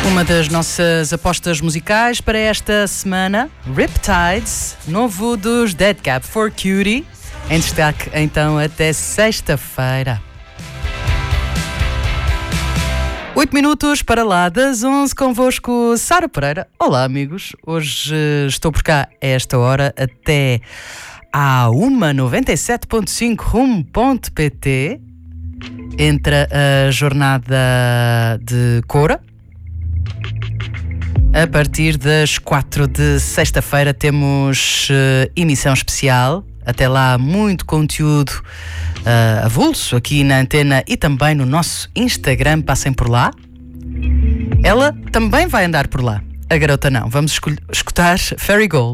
Uma das nossas apostas musicais para esta semana, Riptides, novo dos Dead Cab for Cutie, em destaque então até sexta-feira. 8 minutos para lá das 11, convosco Sara Pereira. Olá amigos, hoje estou por cá a esta hora até à 1:97.5 rumo.pt. Entra a jornada de Cora. A partir das 4 de sexta-feira temos emissão especial. Até lá, muito conteúdo avulso aqui na antena e também no nosso Instagram. Passem por lá. Ela também vai andar por lá. A garota não. Vamos escutar Fairy Gold.